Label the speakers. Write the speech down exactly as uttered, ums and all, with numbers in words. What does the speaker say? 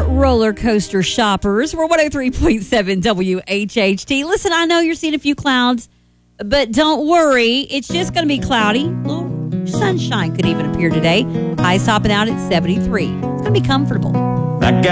Speaker 1: roller coaster shoppers. We're one oh three point seven W H H T. Listen, I know you're seeing a few clouds, but don't worry. It's just going to be cloudy. A little sunshine could even appear today. Highs topping out at seventy-three. It's going to be comfortable.
Speaker 2: That guy